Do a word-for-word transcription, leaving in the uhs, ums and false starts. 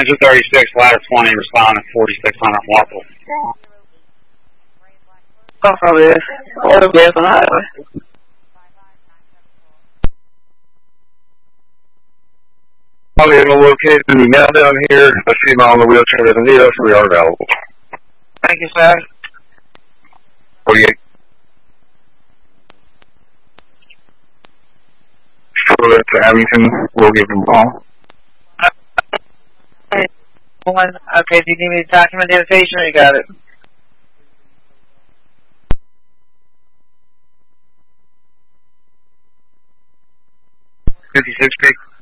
Ranger thirty-six, ladder twenty, respond at forty-six hundred Marple. Oh, probably is. Oil gas on the highway. Probably in the location now down here. A female on the wheelchair doesn't need us. We are available. Thank you, sir. forty-eight. Stroller to Abington. We'll give them a call. One. Okay, do you need me to document the invitation or you got it? fifty-six, P.